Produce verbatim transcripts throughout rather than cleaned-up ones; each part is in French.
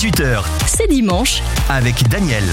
dix-huit heures. C'est dimanche. Avec Daniel.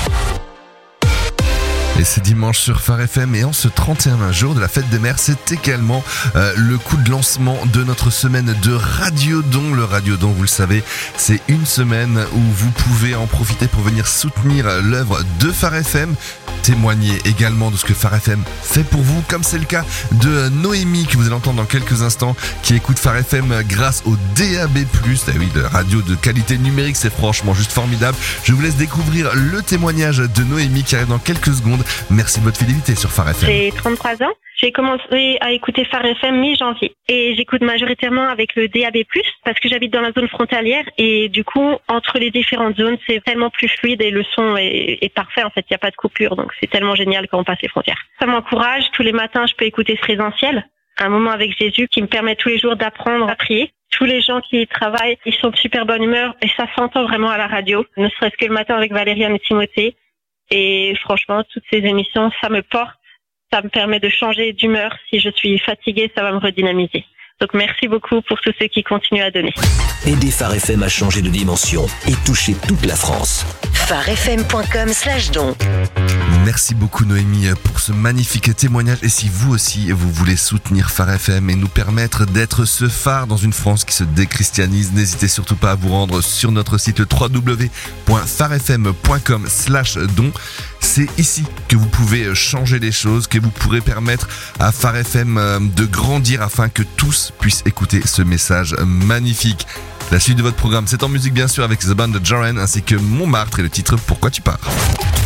Et c'est dimanche sur Phare F M et en ce trente et un jour de la fête des mères, c'est également euh, le coup de lancement de notre semaine de Radiodon. Le Radiodon, vous le savez, c'est une semaine où vous pouvez en profiter pour venir soutenir l'œuvre de Phare F M, témoigner également de ce que Phare F M fait pour vous, comme c'est le cas de Noémie que vous allez entendre dans quelques instants, qui écoute Phare F M grâce au D A B plus. Eh oui, la radio de qualité numérique, c'est franchement juste formidable. Je vous laisse découvrir le témoignage de Noémie qui arrive dans quelques secondes. Merci de votre fidélité sur Phare F M. J'ai trente-trois ans. J'ai commencé à écouter Phare F M mi-janvier et j'écoute majoritairement avec le D A B plus, parce que j'habite dans la zone frontalière et du coup, entre les différentes zones, c'est tellement plus fluide et le son est, est parfait. En fait, il n'y a pas de coupure, donc c'est tellement génial quand on passe les frontières. Ça m'encourage. Tous les matins, je peux écouter ce présentiel, un moment avec Jésus qui me permet tous les jours d'apprendre à prier. Tous les gens qui y travaillent, ils sont de super bonne humeur et ça s'entend vraiment à la radio, ne serait-ce que le matin avec Valériane et Timothée. Et franchement, toutes ces émissions, ça me porte, ça me permet de changer d'humeur. Si je suis fatiguée, ça va me redynamiser. Donc merci beaucoup pour tous ceux qui continuent à donner. Aidez Phare F M à changer de dimension et toucher toute la France. pharefm.com slash don. Merci beaucoup Noémie pour ce magnifique témoignage. Et si vous aussi vous voulez soutenir Phare F M et nous permettre d'être ce phare dans une France qui se déchristianise, n'hésitez surtout pas à vous rendre sur notre site w w w point pharefm point com slash don. C'est ici que vous pouvez changer les choses, que vous pourrez permettre à Phare F M de grandir afin que tous puissent écouter ce message magnifique. La suite de votre programme, c'est en musique bien sûr avec The Band de Joran ainsi que Montmartre et le titre Pourquoi tu pars.